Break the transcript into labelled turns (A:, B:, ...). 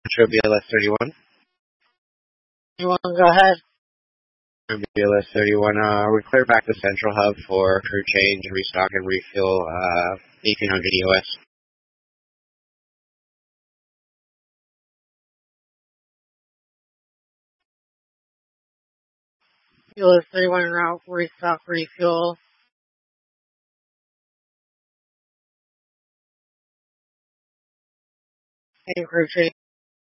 A: Metro BLS 31.
B: You want to go ahead?
A: BLS 31, we're clear back to Central Hub for crew change, restock, and refuel, 1800 EOS.
B: BLS 31 en route, restock, refuel. And crew change.